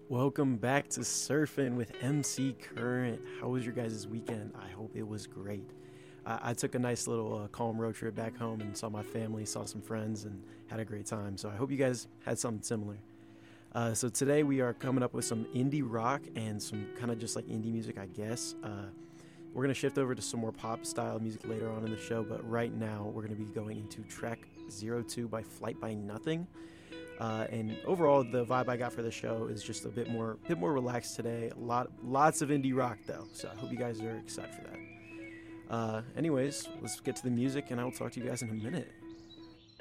Welcome back to Surfing with MC Current. How was your guys' weekend? I hope it was great. I took a nice little calm road trip back home and saw my family, saw some friends, and had a great time. So I hope you guys had something similar. So today we are coming up with some indie rock and some kind of just like indie music, I guess. We're going to shift over to some more pop style music later on in the show, but right now we're going to be going into track 02 by Flight by Nothing. And overall, the vibe I got for the show is just a bit more relaxed today. Lots of indie rock though, so I hope you guys are excited for that. Anyways, let's get to the music, and I will talk to you guys in a minute.